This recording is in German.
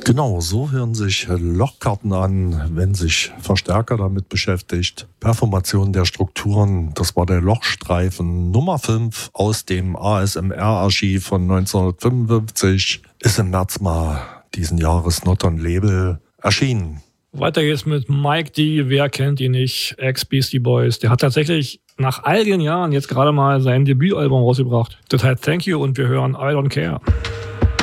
Genau, so hören sich Lochkarten an, wenn sich Verstärker damit beschäftigt. Performation der Strukturen, das war der Lochstreifen Nummer 5 aus dem ASMR-Archiv von 1955, ist im März mal diesen Jahres Noton Label erschienen. Weiter geht's mit Mike D., wer kennt ihn nicht, ex-Beastie Boys. Der hat tatsächlich nach all den Jahren jetzt gerade mal sein Debütalbum rausgebracht. Das heißt Thank You und wir hören I Don't Care.